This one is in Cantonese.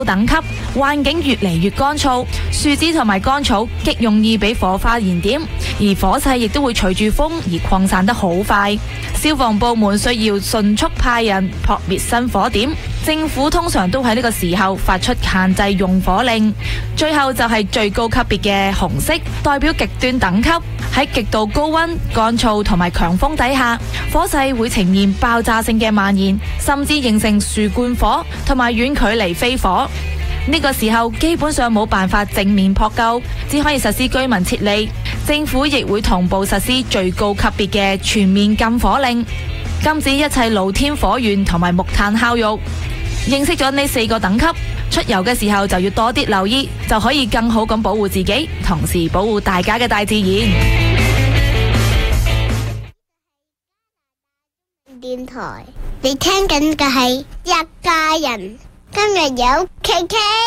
等級，環境越嚟越乾燥，樹枝同埋乾草極容易俾火花燃點，而火勢亦都會隨住風而擴散得好快。消防部門需要迅速派人撲滅新火點，政府通常都喺呢個時候發出限制用火令。最後就係最高級別嘅紅色，代表極端等級。喺極度高溫、乾燥同埋強風底下，火勢會呈現爆炸性嘅蔓延，甚至形成樹冠火同埋遠距離飛火。呢個時候基本上冇辦法正面撲救，只可以實施居民撤離。政府亦會同步實施最高級別嘅全面禁火令，禁止一切露天火源同埋木炭烤肉。認識咗呢4個等級，出遊嘅時候就要多啲留意，就可以更好咁保護自己，同時保護大家嘅大自然。 電台，你聽緊嘅係一家人，今日有琪琪。